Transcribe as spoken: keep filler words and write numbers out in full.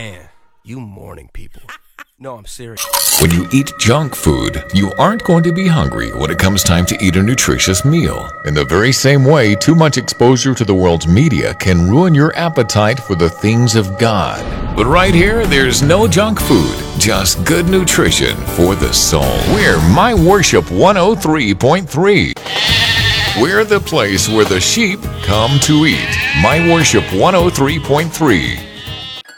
Man, you morning people. No, I'm serious. When you eat junk food, you aren't going to be hungry when it comes time to eat a nutritious meal. In the very same way, too much exposure to the world's media can ruin your appetite for the things of God. But right here, there's no junk food, just good nutrition for the soul. We're My Worship one oh three point three. We're the place where the sheep come to eat. My Worship one oh three point three.